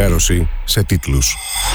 ενημέρωση σε τίτλους.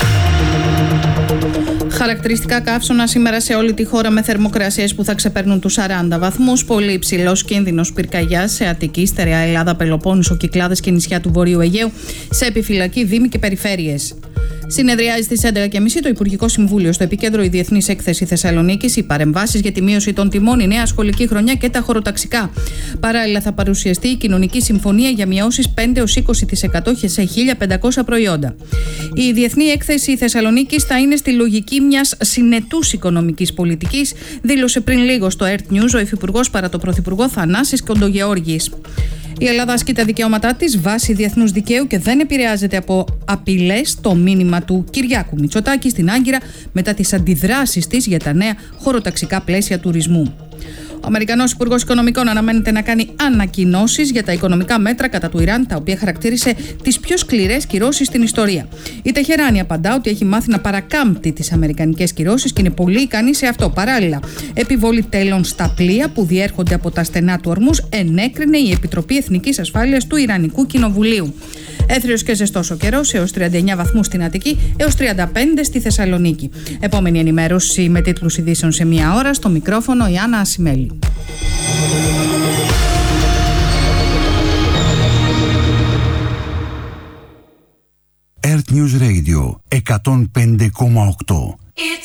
Χαρακτηριστικά καύσωνα σήμερα σε όλη τη χώρα με θερμοκρασίες που θα ξεπερνούν τους 40 βαθμούς. Πολύ υψηλός κίνδυνος πυρκαγιάς σε Αττική, Στερεά Ελλάδα, Πελοπόννησο, Κυκλάδες και νησιά του Βορείου Αιγαίου, σε επιφυλακή, δήμοι και περιφέρειες. Συνεδριάζει στις 11.30 το Υπουργικό Συμβούλιο. Στο επίκεντρο η Διεθνής Έκθεση Θεσσαλονίκης, οι παρεμβάσεις για τη μείωση των τιμών, η νέα σχολική χρονιά και τα χωροταξικά. Παράλληλα, θα παρουσιαστεί η Κοινωνική Συμφωνία για μειώσεις 5-20% σε 1.500 προϊόντα. Η Διεθνή Έκθεση Θεσσαλονίκης θα είναι στη λογική μιας συνετούς οικονομικής πολιτικής, δήλωσε πριν λίγο στο Earth News ο Υφυπουργός παρά το Πρωθυπουργό Θανάσης Κοντογεώργης. Η Ελλάδα ασκεί τα δικαιώματά της βάσει διεθνούς δικαίου και δεν επηρεάζεται από απειλές, το μήνυμα του Κυριάκου Μητσοτάκη στην Άγκυρα μετά τις αντιδράσεις της για τα νέα χωροταξικά πλαίσια τουρισμού. Ο Αμερικανός Υπουργός Οικονομικών αναμένεται να κάνει ανακοινώσεις για τα οικονομικά μέτρα κατά του Ιράν, τα οποία χαρακτήρισε τις πιο σκληρές κυρώσεις στην ιστορία. Η Τεχεράνη απαντά ότι έχει μάθει να παρακάμπτει τις αμερικανικές κυρώσεις και είναι πολύ ικανή σε αυτό. Παράλληλα, επιβολή τέλων στα πλοία που διέρχονται από τα στενά του Ορμούς ενέκρινε η Επιτροπή Εθνικής Ασφάλειας του Ιρανικού Κοινοβουλίου. Έθριος και ζεστός ο καιρός, έως 39 βαθμούς στην Αττική, έως 35 στη Θεσσαλονίκη. Επόμενη ενημέρωση με τίτλους ειδήσεων σε μία ώρα. Στο μικρόφωνο η Άννα Ασημέλη. Earth News Radio 105,8.